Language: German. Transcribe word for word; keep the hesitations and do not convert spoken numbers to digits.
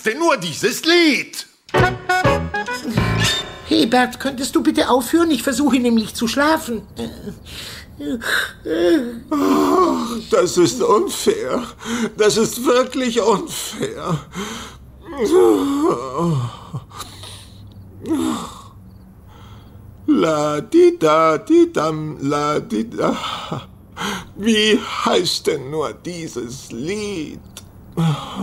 denn nur dieses Lied? Hey Bert, könntest du bitte aufhören? Ich versuche nämlich zu schlafen. Oh, das ist unfair. Das ist wirklich unfair. La di da di dam la di da. Wie heißt denn nur dieses Lied?